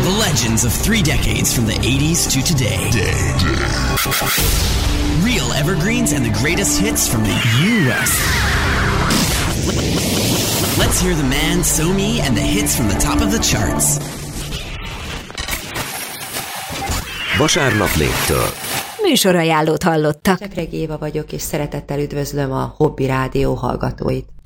The legends of 3 decades from the 80s to today. Real evergreens and the greatest hits from the U.S. Let's hear the man, So-Me, and the hits from the top of the charts. Vasárnap Léptől. Műsorajánlót hallottak. Csepregi Éva vagyok, és szeretettel üdvözlöm a Hobby Rádió hallgatóit.